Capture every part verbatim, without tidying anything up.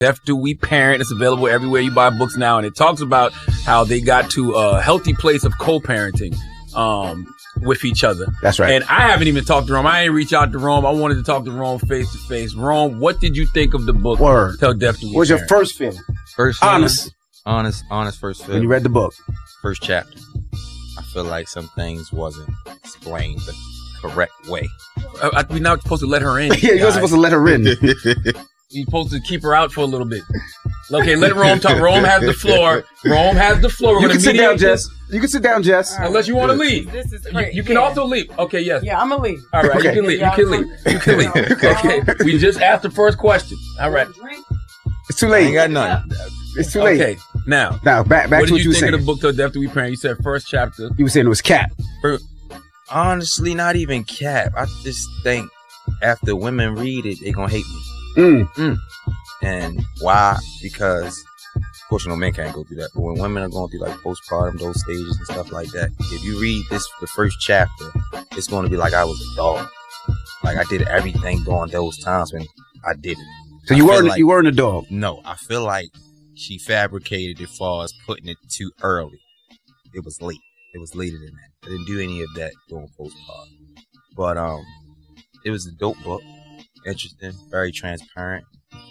Deaf Do We Parent. It's available everywhere you buy books now, and it talks about how they got to a healthy place of co-parenting um, with each other. That's right. And I haven't even talked to Rome. I ain't reached out to Rome. I wanted to talk to Rome face to face. Rome, what did you think of the book? Word. Tell Deaf Do We What's Parent? your first feeling? First feeling? Honest. Honest, honest first feeling. When you read the book. First chapter. I feel like some things wasn't explained the correct way. Uh, I, we're not supposed to let her in. Yeah, you're supposed to let her in. You're supposed to keep her out for a little bit. Okay, let Rome talk. Rome has the floor. Rome has the floor. We're You gonna can sit down, mediate Jess. You can sit down, Jess. Right. Unless you want to leave. This is You, great. you can yeah. also leave. Okay, yes. Yeah, I'm gonna leave. All right, Okay. you can leave. You can leave. You can leave. Okay, we just asked the first question. All right. It's too I late. ain't got nothing. It's too late. Okay, now. Now, back, back what to did what you you were think saying. of the book, Till Death Do We Parent? You said first chapter. You were saying it was Cap. Honestly, not even cap. I just think after women read it, they gonna hate me. Mm. Mm. And why? Because, of course, you know, men can't go through that. But when women are going through like postpartum, those stages and stuff like that, if you read this, the first chapter, it's going to be like I was a dog. Like I did everything during those times when I did it. So I you feel weren't like, you weren't a dog. No, I feel like she fabricated it as far as putting it too early. It was late. It was later than that. I didn't do any of that during postpartum. But um, it was a dope book. Interesting, very transparent.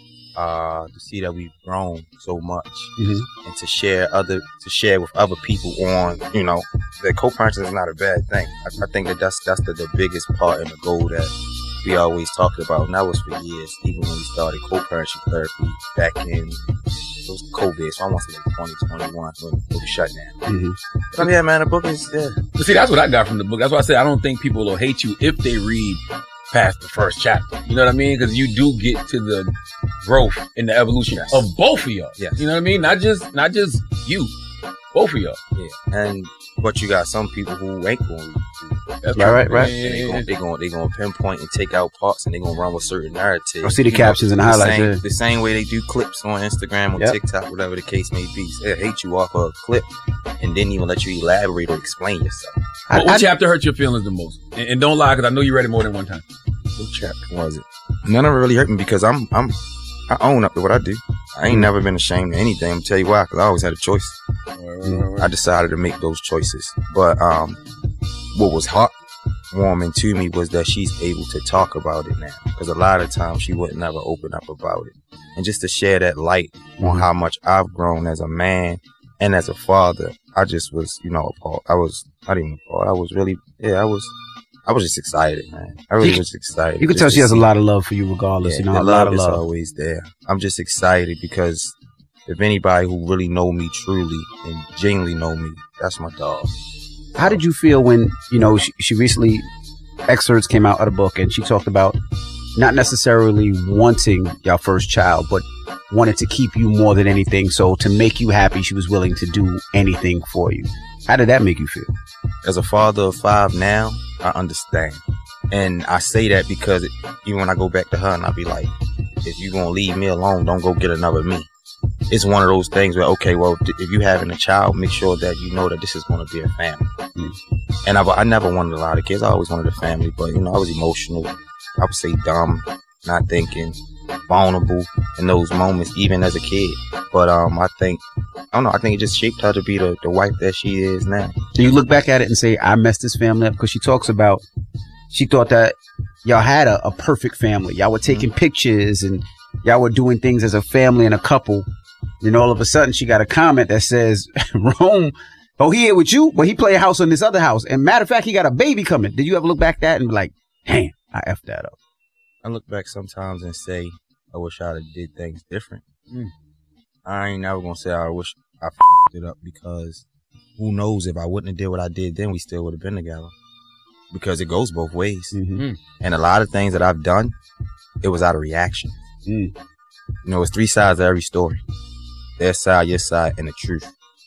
Uh, to see that we've grown so much, Mm-hmm. and to share other to share with other people on, you know, that co-parenting is not a bad thing. I, I think that that's that's the, the biggest part and the goal that we always talked about, and that was for years, even when we started co-parenting therapy back in it was COVID, so I want to say like twenty twenty-one when it was shut down. Mm-hmm. So yeah, man, the book is yeah. But see, that's what I got from the book. That's why I said I don't think people will hate you if they read past the first chapter. You know what I mean? Because you do get to the growth and the evolution Yes. of both of y'all. Yes. You know what I mean? Not just not just you, both of y'all. Yeah, and but you got some people who ain't going to read. That's Right, right, right. Yeah, They yeah, gonna, yeah. they gonna they gonna pinpoint and take out parts, and they gonna run with certain narratives. I see the You captions and the highlights, Same, yeah. The same way they do clips on Instagram or Yep. TikTok, whatever the case may be. So they hate you off of a clip and didn't even let you elaborate or explain yourself. I- What, what I- chapter hurt your feelings the most? And, and don't lie, because I know you read it more than one time. What chapter was it? None of it really hurt me because I'm I'm I own up to what I do. I ain't never been ashamed of anything. I'm gonna tell you why, because I always had a choice. I decided to make those choices. But um, what was heartwarming to me was that she's able to talk about it now. Because a lot of times she would never open up about it. And just to share that light on how much I've grown as a man and as a father, I just was, you know, appalled. I was, I didn't appalled. I was really, yeah, I was, I was just excited, man. I really You- was excited. You can just tell to she has a see- lot of love for you regardless. yeah, you know, the a lot of is love. always there. I'm just excited because if anybody who really know me truly and genuinely know me, that's my dog. How did you feel when, you know, she, she recently, excerpts came out of the book and she talked about not necessarily wanting your first child, but wanted to keep you more than anything. So to make you happy, she was willing to do anything for you. How did that make you feel? As a father of five now, I understand. And I say that because it, even when I go back to her and I be like, if you going to leave me alone, don't go get another me. It's one of those things where, okay, well, if you having a child, make sure that you know that this is going to be a family. Mm. And I, I never wanted a lot of kids. I always wanted a family, but, you know, I was emotional. I would say dumb, not thinking, vulnerable in those moments, even as a kid. But um, I think, I don't know, I think it just shaped her to be the, the wife that she is now. Do you look back at it and say, I messed this family up? Because she talks about, she thought that y'all had a, a perfect family. Y'all were taking mm-hmm. pictures and y'all were doing things as a family and a couple. And all of a sudden she got a comment that says, Rome, oh, he here with you, but he play a house on this other house. And matter of fact, he got a baby coming. Did you ever look back at that and be like, damn, I effed that up? I look back sometimes and say, I wish I'd have did things different. Mm. I ain't never gonna say I wish I f***ed it up, because who knows, if I wouldn't have did what I did then, we still would have been together. Because it goes both ways. Mm-hmm. And a lot of things that I've done, it was out of reaction. Mm. You know, it's three sides of every story. Their side, your side, and the truth.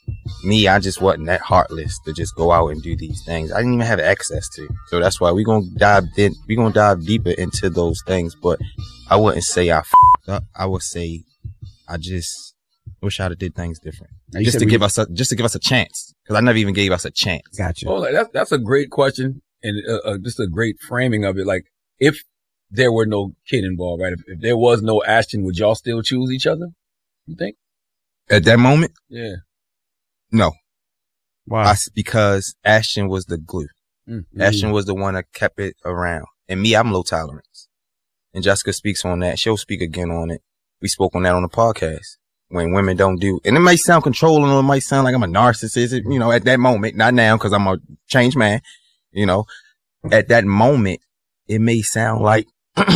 Me, I just wasn't that heartless to just go out and do these things. I didn't even have access to. So that's why we're gonna dive in, we're gonna dive deeper into those things. But I wouldn't say I f***ed up. I would say I just wish I'd have did things different. Now, you Just said to we- give us a, just to give us a chance. Because I never even gave us a chance. Gotcha. Oh, like, that's that's a great question, and uh, uh, just a great framing of it. Like, if there were no kid involved, right? If, if there was no Ashton, would y'all still choose each other? You think? At that moment? Yeah. No. Why? I, because Ashton was the glue. Mm-hmm. Ashton was the one that kept it around. And me, I'm low tolerance. And Jessica speaks on that. She'll speak again on it. We spoke on that on the podcast. When women don't do, and it might sound controlling or it might sound like I'm a narcissist, you know, at that moment, not now, cause I'm a changed man, you know, at that moment, it may sound like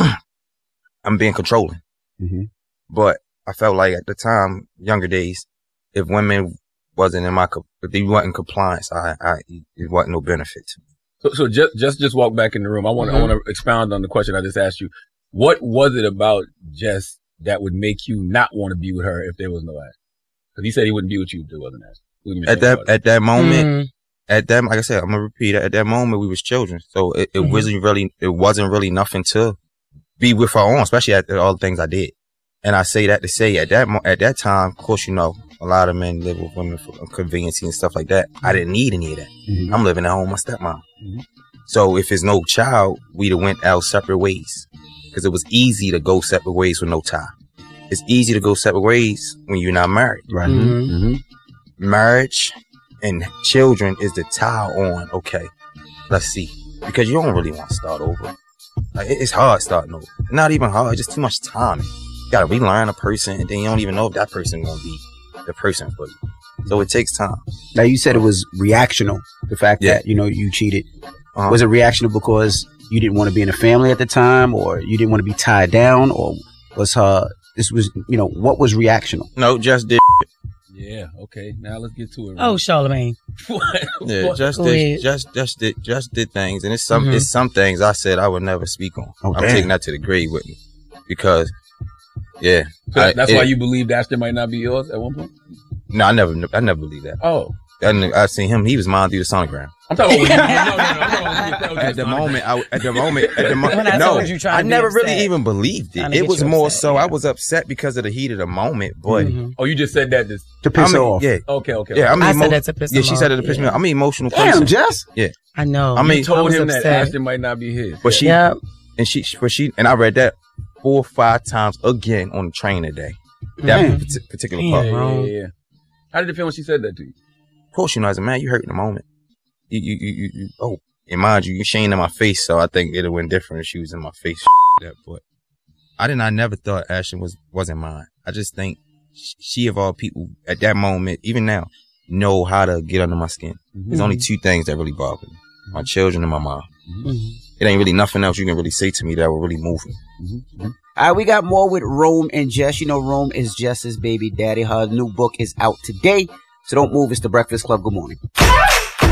I'm being controlling, mm-hmm. but I felt like at the time, younger days, if women wasn't in my, if they wasn't compliance, I, I, it wasn't no benefit to me. So, so just, just, just walk back in the room. I want, mm-hmm. I want to expound on the question I just asked you. What was it about Jess that would make you not want to be with her if there was no Ashton? Because he said he wouldn't be with you if there wasn't Ashton. At that, at that moment, mm. at that, like I said, I'm gonna repeat it. At that moment, we was children, so it, it mm-hmm. wasn't really, it wasn't really nothing to be with her on, especially at all the things I did. And I say that to say at that mo- at that time, of course, you know, a lot of men live with women for convenience and stuff like that. I didn't need any of that. Mm-hmm. I'm living at home with my stepmom. Mm-hmm. So if it's no child, we'd have went our separate ways. Because it was easy to go separate ways with no tie. It's easy to go separate ways when you're not married. Right. Mm-hmm. Mm-hmm. Marriage and children is the tie on, okay, let's see. Because you don't really want to start over. Like, it's hard starting over. Not even hard, just too much time. You gotta relearn a person and then you don't even know if that person gonna be the person for you. So it takes time. Now you said it was reactional, the fact yeah. that, you know, you cheated. Uh-huh. Was it reactional because you didn't want to be in a family at the time, or you didn't want to be tied down, or was her, this was, you know, what was reactional? No, just did. Yeah, okay. Now let's get to it. Right? Oh, Charlamagne. What? Yeah, just did, just, just did, just did things. And it's some, mm-hmm. it's some things I said I would never speak on. Oh, I'm damn. taking that to the grave with me. Because, yeah. So I, that's it, why you believed Ashton might not be yours at one point? No, I never, I never believed that. Oh. I, I seen him, he was mine through the sonogram. I'm talking about no, no, no, I'm talking at the moment, I, at the moment, at the moment, I no, you I never really even believed it. It was more upset, so yeah. I was upset because of the heat of the moment, but. Mm-hmm. Oh, you just said that to, to piss I mean, off. Yeah. Okay, okay. Yeah, I, mean, I emo- said that to piss Yeah, him she off. said it to piss yeah. me off. I'm an emotional Damn, person. Jess. Yeah. I know. I mean, you told I him upset. that Ashton might not be his. But she, yeah. and she, but she, and I read that four or five times again on the train today. That Man. p- particular Damn. part. Yeah, yeah, yeah. How did it feel when she said that to you? Of course, you know, as a man, you hurt in the moment. You, you, you, you, you oh, and mind you, you shame in my face, so I think it'd went different if she was in my face. That, but I didn't. I never thought Ashton was wasn't mine. I just think she, of all people, at that moment, even now, know how to get under my skin. Mm-hmm. There's only two things that really bother me: my children and my mom. Mm-hmm. It ain't really nothing else you can really say to me that will really move me. Mm-hmm. All right, we got more with Rome and Jess. You know, Rome is Jess's baby daddy. Her new book is out today, so don't move. It's The Breakfast Club. Good morning.